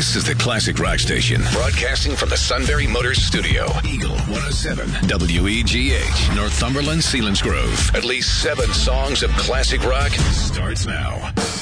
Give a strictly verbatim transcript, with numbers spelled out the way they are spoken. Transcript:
This is the Classic Rock Station, broadcasting from the Sunbury Motors Studio. Eagle one oh seven, W E G H, Northumberland, Selinsgrove. At least seven songs of classic rock starts now.